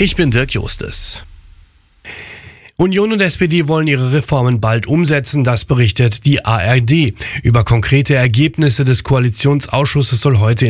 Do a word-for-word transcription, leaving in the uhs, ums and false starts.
Ich bin Dirk Justus. Union und S P D wollen ihre Reformen bald umsetzen, das berichtet die A R D. Über konkrete Ergebnisse des Koalitionsausschusses soll heute